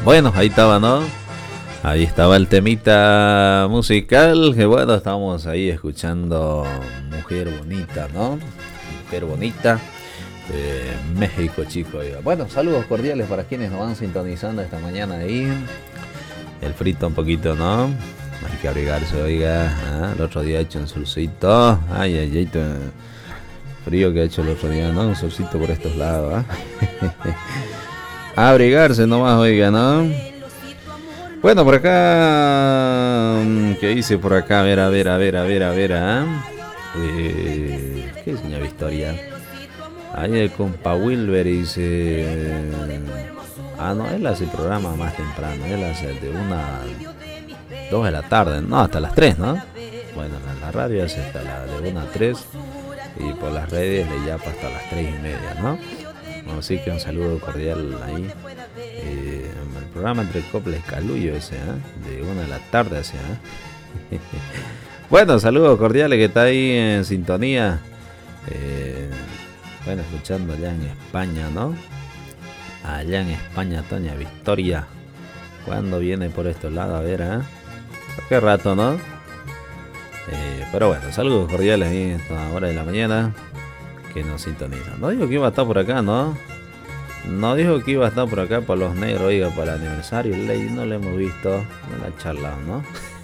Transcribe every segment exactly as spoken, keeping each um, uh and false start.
Bueno, ahí estaba, ¿no? Ahí estaba el temita musical, que bueno, estábamos ahí escuchando Mujer Bonita, ¿no? Mujer Bonita de México, chico. Bueno, saludos cordiales para quienes nos van sintonizando esta mañana ahí. El frito un poquito, ¿no? Hay que abrigarse, oiga. ¿Ah? El otro día ha hecho un solcito. Ay, ay, ay, frío que ha hecho el otro día, ¿no? Un solcito por estos lados, ¿eh? Abrigarse nomás, oiga, ¿no? Bueno, por acá, ¿qué dice por acá? A ver, a ver, a ver, a ver, a ver, ¿eh? Eh, ¿Qué es, señora Victoria? Ahí el compa Wilber dice... Ah, no, él hace el programa más temprano, él hace de una... dos de la tarde, no, hasta las tres, ¿no? Bueno, en la radio hace hasta la de una a tres y por las redes le llama hasta las tres y media, ¿no? Bueno, así que un saludo cordial ahí. Eh, el programa entre Coples y Caluyo ese, ¿eh? De una de la tarde hacia, ¿eh? Bueno, saludos cordiales que está ahí en sintonía. Eh, bueno, escuchando allá en España, ¿no? Allá en España, Toña Victoria. ¿Cuándo viene por estos lados? A ver, ¿eh? Qué rato, ¿no? Eh, pero bueno, saludos cordiales ahí a esta hora de la mañana que nos sintonizan. No dijo que iba a estar por acá, ¿no? No dijo que iba a estar por acá por los negros, oiga, para el aniversario. Ley, no lo hemos visto, no la charlado, ¿no?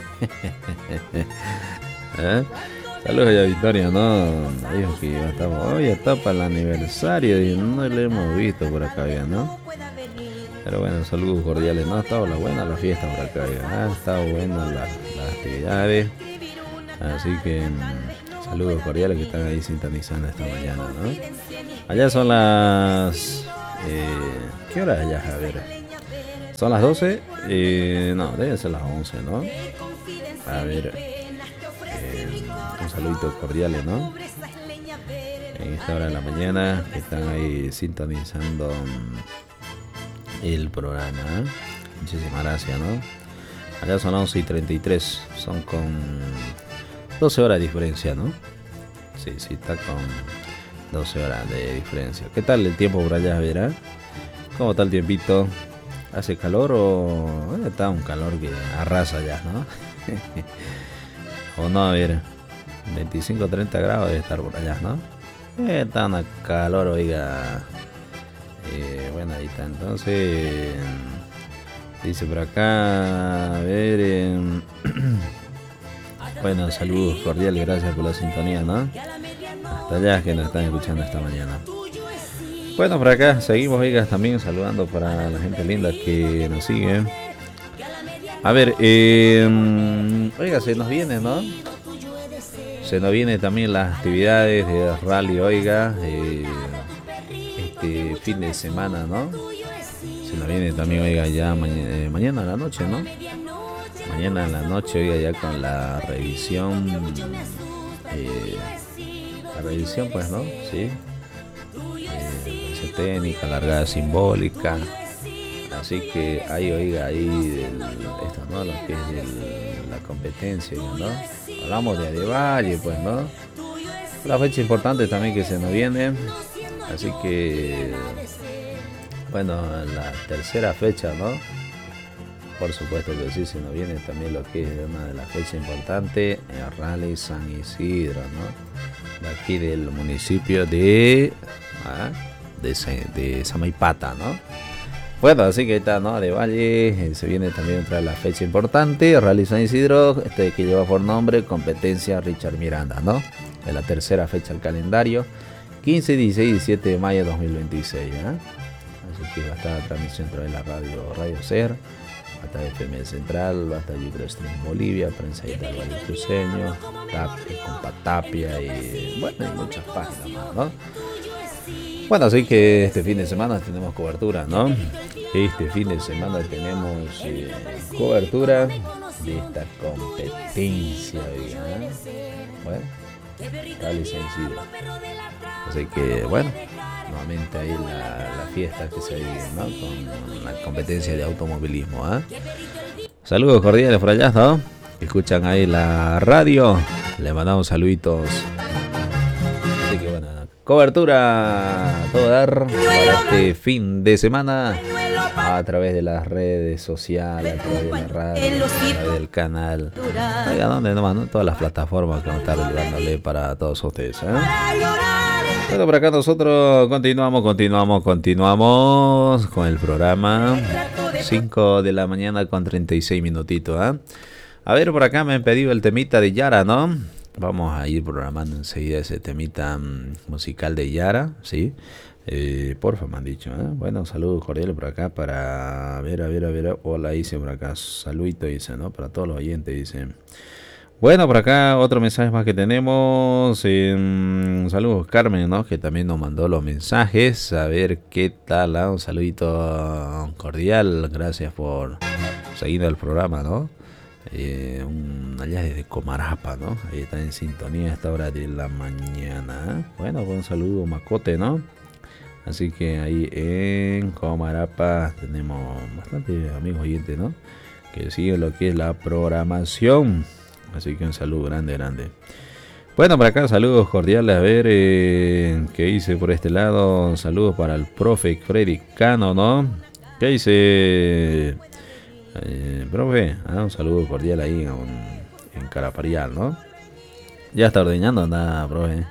¿Eh? Saludos a Victoria, ¿no? No dijo que iba a estar, hoy está para el aniversario y no lo hemos visto por acá, ya, ¿no? Pero bueno, saludos cordiales, ¿no? Ha estado la buena la fiesta por acá, ya. Ha estado buena las, las actividades. Así que saludos cordiales que están ahí sintonizando esta mañana, ¿no? Allá son las... Eh, ¿Qué hora es allá, Javier? ¿Son las doce? Eh, no, deben ser las once, ¿no? A ver, eh, un saludito cordiales, ¿no? En esta hora de la mañana que están ahí sintonizando el programa, ¿eh? Muchísimas gracias, ¿no? Allá son las once y treinta y tres, son con doce horas de diferencia, ¿no? Sí, sí, está con doce horas de diferencia. ¿Qué tal el tiempo por allá, verá? ¿Cómo está el tiempito? ¿Hace calor o está un calor que arrasa ya, no? O no, a ver, veinticinco a treinta grados debe estar por allá, ¿no? Eh, está una calor, oiga. Eh, bueno, ahí está, entonces dice por acá, a ver, eh, bueno, saludos cordiales, gracias por la sintonía, ¿no? Hasta allá que nos están escuchando esta mañana. Bueno, por acá seguimos, oiga, también saludando para la gente linda que nos sigue. A ver, eh, oiga, se nos viene, ¿no? Se nos viene también las actividades de rally, oiga, eh, este fin de semana, ¿no? Se nos viene también, oiga, ya ma- eh, mañana a la noche, ¿no? Mañana en la noche, oiga, ya con la revisión, eh, la revisión, pues, ¿no? Sí. Eh, técnica, largada simbólica. Así que ahí, oiga, ahí del, esto, ¿no? Lo que es el, la competencia, ¿no? Hablamos de Adevalle, pues, ¿no? La fecha importante también que se nos viene. Así que, bueno, la tercera fecha, ¿no? Por supuesto que sí, se nos viene también lo que es una de las fechas importantes, el Rally San Isidro, ¿no? De aquí del municipio de, ¿ah? de, de Samaipata, ¿no? Bueno, así que está, ¿no? De Valle, eh, se viene también otra la fecha importante, Rally San Isidro, este que lleva por nombre Competencia Richard Miranda, ¿no? De la tercera fecha del calendario, quince, dieciséis y diecisiete de mayo de dos mil veintiséis, ¿eh? Así que va a estar la transmisión a través de la radio Radio Ser, va a estar F M Central, va a estar Ucrestream Bolivia, Prensa del Valle Cruceño, Tapia, Compa Tapia y bueno, y muchas páginas más, ¿no? Bueno, así que este fin de semana tenemos cobertura, ¿no? Este fin de semana tenemos eh, cobertura de esta competencia, ¿eh? Bueno, Rally San Isidro. Así que, bueno, nuevamente ahí la, la fiesta que se vive, ¿no? Con la competencia de automovilismo, ¿eh? Saludos cordiales por allá, ¿no? Escuchan ahí la radio. Les mandamos saluditos. Así que, bueno, cobertura a todo dar para este fin de semana a través de las redes sociales, a través de la radio, a través del canal. Oiga, ¿dónde nomás? ¿No? Todas las plataformas que vamos a estar llevándole para todos ustedes, ¿eh? Bueno, por acá nosotros continuamos, continuamos, continuamos con el programa. cinco de la mañana con treinta y seis minutitos, ¿eh? A ver, por acá me han pedido el temita de Yara, ¿no? Vamos a ir programando enseguida ese temita um, musical de Yara, ¿sí? Eh, porfa, me han dicho, ¿eh? Bueno, saludos cordiales por acá para... A ver, a ver, a ver. Hola, dice por acá. Saludito, dice, ¿no? Para todos los oyentes, dice. Bueno, por acá otro mensaje más que tenemos. Eh, saludos, Carmen, ¿no? Que también nos mandó los mensajes. A ver qué tal, ¿eh? Un saludito cordial. Gracias por seguir el programa, ¿no? Eh, un, allá desde Comarapa, ¿no? Ahí está en sintonía a esta hora de la mañana, ¿eh? Bueno, un saludo, Macote, ¿no? Así que ahí en Comarapa tenemos bastante amigos oyentes, ¿no? Que siguen lo que es la programación. Así que un saludo grande, grande. Bueno, por acá saludos cordiales. A ver, eh, ¿qué hice por este lado? Saludos para el profe Freddy Cano, ¿no? ¿Qué hice? Eh, profe, ah, un saludo cordial ahí en, en Caraparial, ¿no? Ya está ordeñando, nada, profe.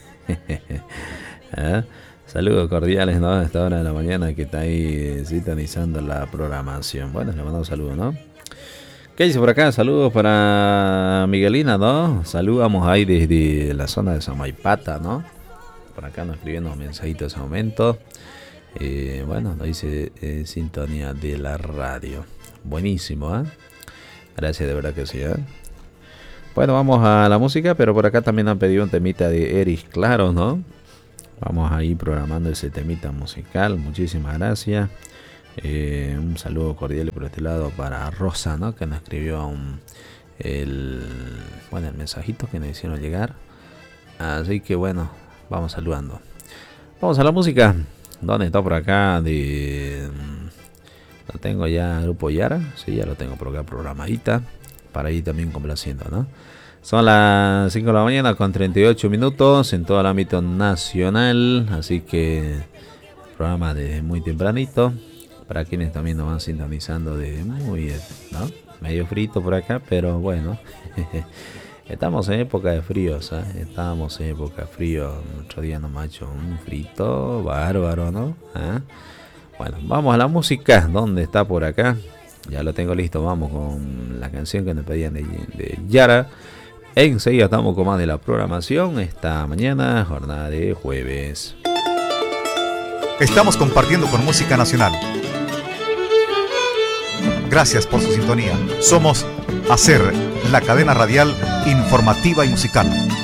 ¿Ah? Saludos cordiales, ¿no? A esta hora de la mañana que está ahí sintonizando la programación. Bueno, le mando un saludo, ¿no? ¿Qué dice por acá? Saludos para Miguelina, ¿no? Saludamos ahí desde la zona de Samaipata, ¿no? Por acá nos escribiendo un mensajito en ese momento. Eh, bueno, nos dice eh, sintonía de la radio. Buenísimo, ¿eh? Gracias, de verdad que sí, ¿eh? Bueno, vamos a la música, pero por acá también han pedido un temita de Eric Claro, ¿no? Vamos a ir programando ese temita musical. Muchísimas gracias. Eh, un saludo cordial por este lado para Rosa, ¿no? Que nos escribió un, el, bueno, el mensajito que nos hicieron llegar. Así que bueno, vamos saludando. Vamos a la música. ¿Dónde está por acá? De, lo tengo ya, Grupo Yara. Sí, ya lo tengo por acá programadita. Para ir también complaciendo, ¿no? Son las cinco de la mañana con treinta y ocho minutos en todo el ámbito nacional. Así que programa desde muy tempranito. Para quienes también nos van sintonizando desde muy, ¿no? Medio frito por acá, pero bueno. Estamos en época de frío, ¿sabes? Estamos en época de frío. Otro día nos ha hecho un frito bárbaro, ¿no? ¿Ah? Bueno, vamos a la música. ¿Dónde está por acá? Ya lo tengo listo. Vamos con la canción que nos pedían de, de Yara. Enseguida estamos con más de la programación. Esta mañana, jornada de jueves. Estamos compartiendo con música nacional. Gracias por su sintonía. Somos Hacer, la cadena radial informativa y musical.